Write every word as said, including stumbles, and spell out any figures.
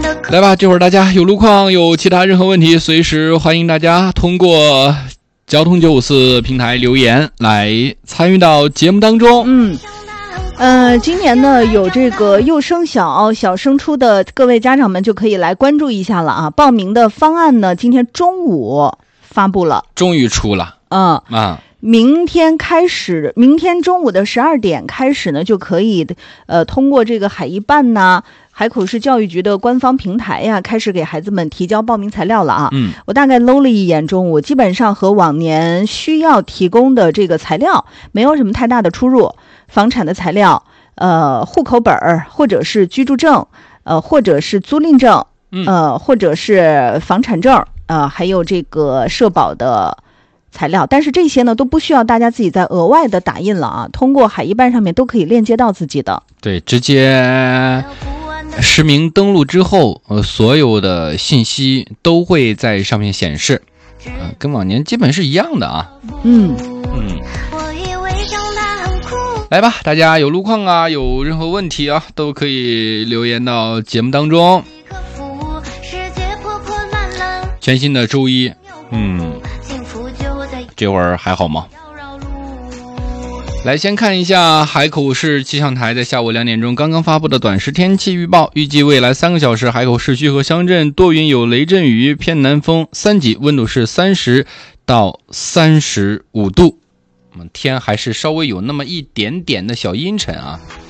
来吧，这会儿大家有路况有其他任何问题，随时欢迎大家通过交通九五四平台留言来参与到节目当中。 嗯呃，今年呢有这个幼升小小升初的各位家长们就可以来关注一下了啊！报名的方案呢，今天中午发布了， 终于出了， 嗯啊， 明天开始，明天中午的十二点开始呢，就可以呃通过这个海一办呐、海口市教育局的官方平台呀，开始给孩子们提交报名材料了啊。 嗯， 我大概搂了一眼，中午基本上和往年需要提供的这个材料没有什么太大的出入。房产的材料，呃，户口本儿，或者是居住证，呃，或者是租赁证，呃，或者是房产证，呃，还有这个社保的材料。但是这些呢都不需要大家自己再额外的打印了啊，通过海一办上面都可以链接到自己的。 对，直接实名登录之后，呃，所有的信息都会在上面显示，呃，跟往年基本是一样的啊。 嗯嗯。来吧，大家有路况啊，有任何问题啊，都可以留言到节目当中。全新的周一，嗯，这会儿还好吗？来，先看一下海口市气象台在下午两点钟刚刚发布的短时天气预报，预计未来三个小时，海口市区和乡镇多云有雷阵雨，偏南风三级，温度是三十到三十五度。天还是稍微有那么一点点的小阴沉啊。